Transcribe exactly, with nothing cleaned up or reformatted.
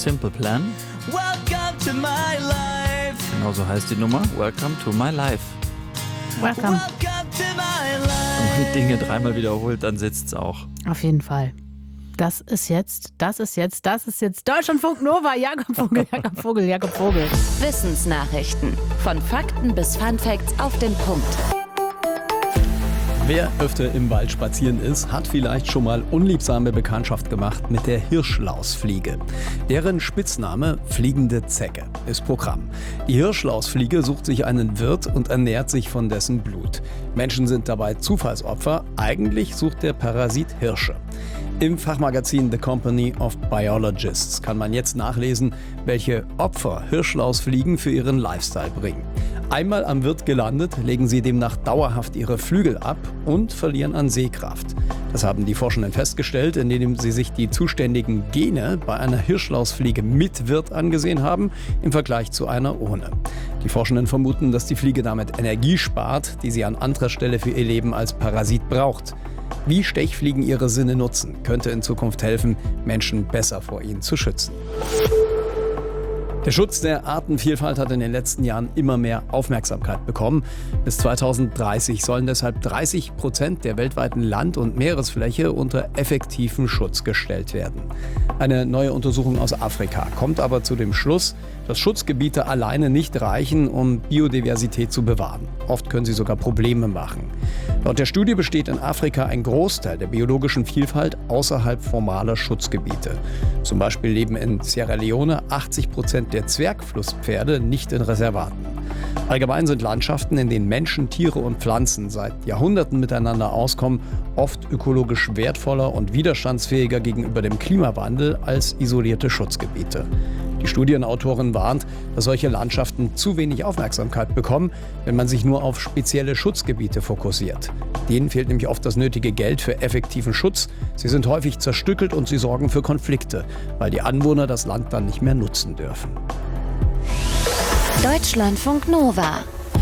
Simple Plan. Welcome to my life. Genau so heißt die Nummer. Welcome to my life. Welcome. Welcome to my life. Wenn man Dinge dreimal wiederholt, dann sitzt es auch. Auf jeden Fall. Das ist jetzt, das ist jetzt, das ist jetzt Deutschlandfunk Nova. Jakob Vogel, Jakob Vogel, Jakob Vogel. Wissensnachrichten. Von Fakten bis Funfacts auf den Punkt. Wer öfter im Wald spazieren ist, hat vielleicht schon mal unliebsame Bekanntschaft gemacht mit der Hirschlausfliege. Deren Spitzname fliegende Zecke ist Programm. Die Hirschlausfliege sucht sich einen Wirt und ernährt sich von dessen Blut. Menschen sind dabei Zufallsopfer. Eigentlich sucht der Parasit Hirsche. Im Fachmagazin The Company of Biologists kann man jetzt nachlesen, welche Opfer Hirschlausfliegen für ihren Lifestyle bringen. Einmal am Wirt gelandet, legen sie demnach dauerhaft ihre Flügel ab und verlieren an Sehkraft. Das haben die Forschenden festgestellt, indem sie sich die zuständigen Gene bei einer Hirschlausfliege mit Wirt angesehen haben, im Vergleich zu einer ohne. Die Forschenden vermuten, dass die Fliege damit Energie spart, die sie an anderer Stelle für ihr Leben als Parasit braucht. Wie Stechfliegen ihre Sinne nutzen, könnte in Zukunft helfen, Menschen besser vor ihnen zu schützen. Der Schutz der Artenvielfalt hat in den letzten Jahren immer mehr Aufmerksamkeit bekommen. Bis zweitausenddreißig sollen deshalb dreißig Prozent der weltweiten Land- und Meeresfläche unter effektiven Schutz gestellt werden. Eine neue Untersuchung aus Afrika kommt aber zu dem Schluss, dass Schutzgebiete alleine nicht reichen, um Biodiversität zu bewahren. Oft können sie sogar Probleme machen. Laut der Studie besteht in Afrika ein Großteil der biologischen Vielfalt außerhalb formaler Schutzgebiete. Zum Beispiel leben in Sierra Leone achtzig Prozent der Zwergflusspferde nicht in Reservaten. Allgemein sind Landschaften, in denen Menschen, Tiere und Pflanzen seit Jahrhunderten miteinander auskommen, oft ökologisch wertvoller und widerstandsfähiger gegenüber dem Klimawandel als isolierte Schutzgebiete. Die Studienautorin warnt, dass solche Landschaften zu wenig Aufmerksamkeit bekommen, wenn man sich nur auf spezielle Schutzgebiete fokussiert. Denen fehlt nämlich oft das nötige Geld für effektiven Schutz. Sie sind häufig zerstückelt und sie sorgen für Konflikte, weil die Anwohner das Land dann nicht mehr nutzen dürfen. Deutschlandfunk Nova.